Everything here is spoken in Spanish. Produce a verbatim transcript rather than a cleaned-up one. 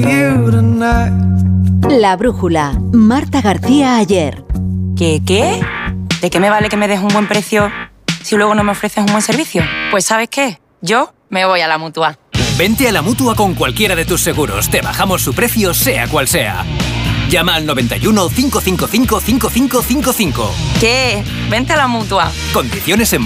La brújula, Marta García Ayer. ¿Qué qué? ¿De qué me vale que me des un buen precio si luego no me ofreces un buen servicio? Pues ¿sabes qué? Yo me voy a la Mutua. Vente a la Mutua con cualquiera de tus seguros. Te bajamos su precio, sea cual sea. Llama al noventa y uno, cinco cinco cinco, cinco cinco cinco cinco. ¿Qué? Vente a la Mutua. Condiciones en